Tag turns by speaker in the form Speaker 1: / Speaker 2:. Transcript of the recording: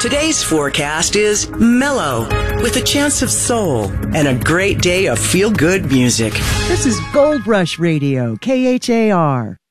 Speaker 1: Today's forecast is mellow, with a chance of soul and a great day of feel-good music.
Speaker 2: This is Gold Rush Radio, KHAR.